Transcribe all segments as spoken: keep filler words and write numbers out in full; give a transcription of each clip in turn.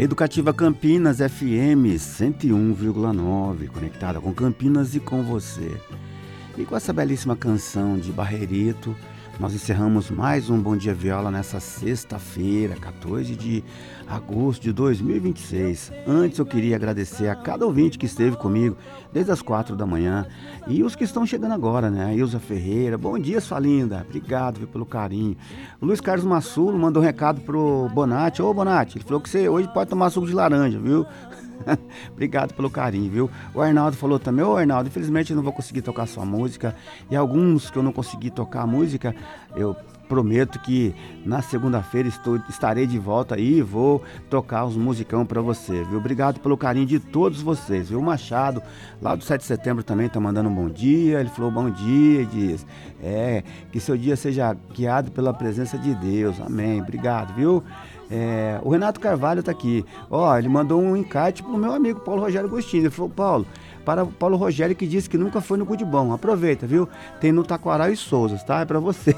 Educativa Campinas F M cento e um vírgula nove, conectada com Campinas e com você. E com essa belíssima canção de Barrerito, nós encerramos mais um Bom Dia Viola nessa sexta-feira, quatorze de agosto de dois mil e vinte e seis. Antes eu queria agradecer a cada ouvinte que esteve comigo desde as quatro da manhã e os que estão chegando agora, né? A Ilza Ferreira, bom dia, sua linda, obrigado viu, pelo carinho. O Luiz Carlos Massulo mandou um recado pro Bonatti. Ô Bonatti, ele falou que você hoje pode tomar suco de laranja, viu? Obrigado pelo carinho, viu? O Arnaldo falou também, ô Arnaldo, infelizmente eu não vou conseguir tocar sua música. E alguns que eu não consegui tocar a música, eu prometo que na segunda-feira estou, estarei de volta aí e vou tocar os musicão pra você, viu? Obrigado pelo carinho de todos vocês, viu? O Machado, lá do sete de setembro também tá mandando um bom dia. Ele falou bom dia, diz, é, que seu dia seja guiado pela presença de Deus, amém, obrigado, viu? É, o Renato Carvalho tá aqui, ó, ele mandou um encarte pro meu amigo Paulo Rogério Agostinho. Ele falou, Paulo, para o Paulo Rogério que disse que nunca foi no Good Bom, aproveita, viu? Tem no Taquaral e Souza, tá? É pra você.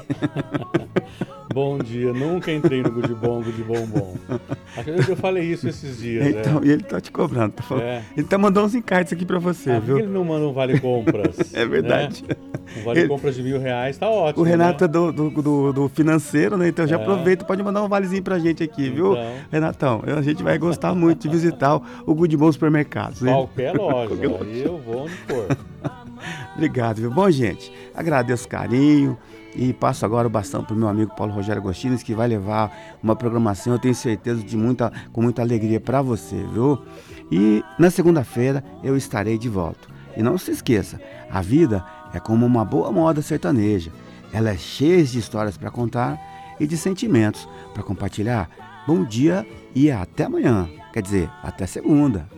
Bom dia, nunca entrei no Good Bom, Good Bom Bom. Eu falei isso esses dias. Então, é. e ele tá te cobrando, tá falando. É. Ele tá mandando uns encartes aqui pra você, ah, viu? Por que ele não manda um vale compras? É verdade. Né? Um vale ele... compras de mil reais tá ótimo. O Renato né? é do, do, do, do financeiro, né? Então já é. aproveita, pode mandar um valezinho pra gente aqui, viu? Então... Renatão, a gente vai gostar muito de visitar o Good Bom Supermercados. Qualquer né? loja, Qualquer loja. Aí eu vou onde for. Obrigado, viu? Bom, gente, agradeço o carinho. E passo agora o bastão para o meu amigo Paulo Rogério Agostinho, que vai levar uma programação, eu tenho certeza, de muita, com muita alegria para você, viu? E na segunda-feira eu estarei de volta. E não se esqueça, a vida é como uma boa moda sertaneja. Ela é cheia de histórias para contar e de sentimentos para compartilhar. Bom dia e até amanhã. Quer dizer, até segunda.